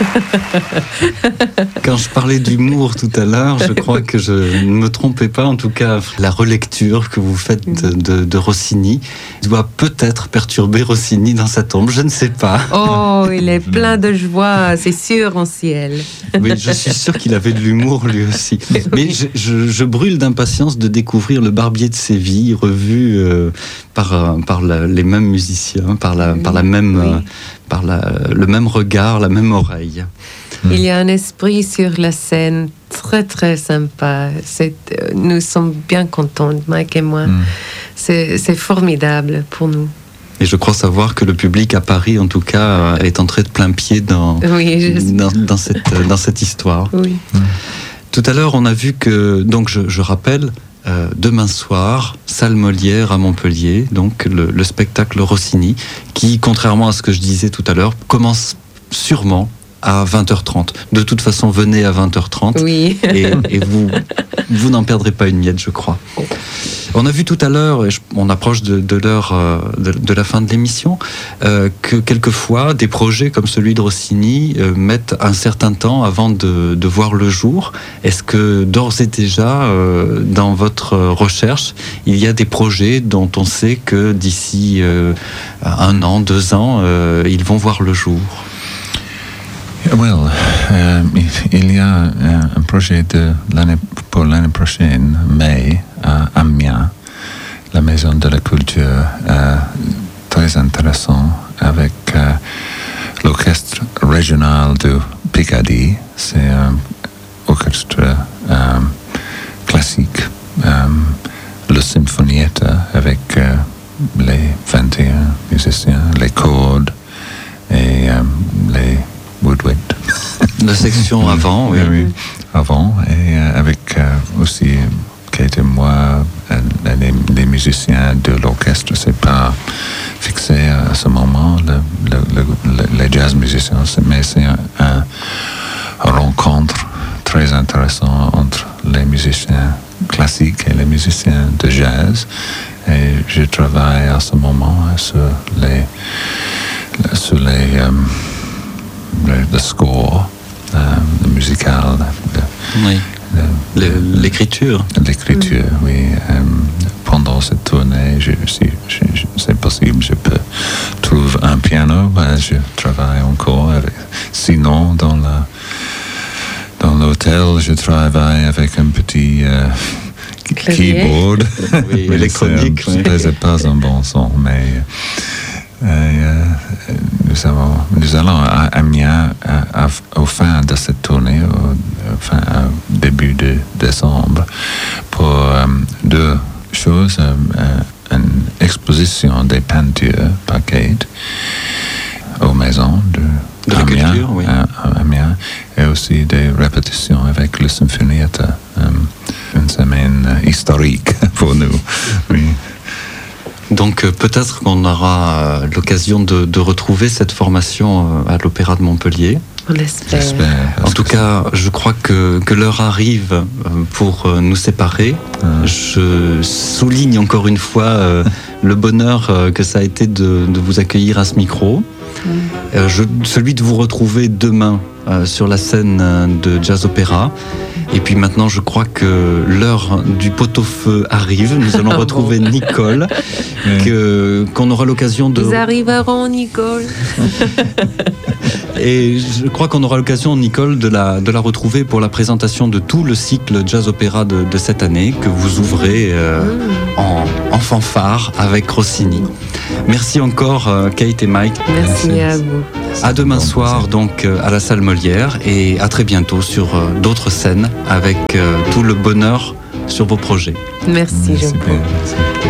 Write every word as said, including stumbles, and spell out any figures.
Quand je parlais d'humour tout à l'heure, je crois que je ne me trompais pas. En tout cas, la relecture que vous faites de, de, de Rossini doit peut-être perturber Rossini dans sa tombe. Je ne sais pas. Oh, il est plein de joie, c'est sûr, en ciel. Oui, je suis sûr qu'il avait de l'humour lui aussi. Mais je, je, je brûle d'impatience de découvrir Le Barbier de Séville, revu euh, par, par la, les mêmes musiciens, par, la, par, la même, oui. euh, par la, le même regard, la même oreille. Il y a un esprit sur la scène très très sympa. C'est, nous sommes bien contents, Mike et moi. Mm. C'est, c'est formidable pour nous. Et je crois savoir que le public à Paris, en tout cas, est entré de plein pied dans, oui, dans, dans, cette, dans cette histoire. Oui. Mm. Tout à l'heure, on a vu que, donc je, je rappelle, euh, demain soir, salle Molière à Montpellier, donc le, le spectacle Rossini, qui, contrairement à ce que je disais tout à l'heure, commence sûrement à vingt heures trente. De toute façon, venez à vingt heures trente oui. et, et vous, vous n'en perdrez pas une miette, je crois. On a vu tout à l'heure, et on approche de, de l'heure de, de la fin de l'émission, euh, que quelquefois, des projets comme celui de Rossini euh, mettent un certain temps avant de, de voir le jour. Est-ce que d'ores et déjà, euh, dans votre recherche, il y a des projets dont on sait que d'ici euh, un an, deux ans, euh, ils vont voir le jour ? Well, euh, il y a un projet de l'année, pour l'année prochaine, mai, à Amiens, la Maison de la Culture, euh, très intéressant, avec euh, l'orchestre régional de Picardie. C'est un orchestre euh, classique, euh, le Sinfonietta, avec euh, les vingt et un musiciens, les cordes et euh, les woodwind. La section avant, oui. oui, oui. Avant, et euh, avec euh, aussi Kate et moi, euh, les, les musiciens de l'orchestre. C'est pas fixé à ce moment, le, le, le, les jazz musiciens, mais c'est un, un rencontre très intéressant entre les musiciens classiques et les musiciens de jazz. Et je travaille à ce moment sur les, sur les euh, Le, le score, euh, le musical, le, oui. le, le, l'écriture. L'écriture, mm. oui. Euh, pendant cette tournée, je, si, je, je, c'est possible, je peux trouver un piano, ben, je travaille encore. Avec, sinon, dans, la, dans l'hôtel, je travaille avec un petit euh, keyboard. Oui, électronique. C'est, oui. C'est pas un bon son, mais... Et, euh, nous, avons, nous allons à Amiens à, à, au fin de cette tournée, au, au fin, au début de décembre, pour euh, deux choses. Euh, une exposition des peintures par Kate aux maisons de, de Amiens, culture, oui. à, à Amiens, et aussi des répétitions avec le Sinfonietta. Euh, une semaine historique pour nous. Oui. Donc euh, peut-être qu'on aura euh, l'occasion de, de retrouver cette formation euh, à l'Opéra de Montpellier. On espère. J'espère, en tout cas, je crois que, que l'heure arrive euh, pour euh, nous séparer. Mmh. Je souligne encore une fois euh, le bonheur euh, que ça a été de, de vous accueillir à ce micro. Mmh. Euh, je, celui de vous retrouver demain euh, sur la scène euh, de Jazz Opéra. Et puis maintenant, je crois que l'heure du pot-au-feu arrive. Nous allons retrouver bon. Nicole, que, qu'on aura l'occasion de... Nous arriverons, Nicole. Et je crois qu'on aura l'occasion, Nicole, de la, de la retrouver pour la présentation de tout le cycle Jazz Opéra de, de cette année, que vous ouvrez euh, mmh. en, en fanfare avec Rossini. Merci encore, euh, Kate et Mike. Merci, Merci. à vous. À demain soir, donc, à la salle Molière, et à très bientôt sur euh, d'autres scènes avec euh, tout le bonheur sur vos projets. Merci, Jean-Paul.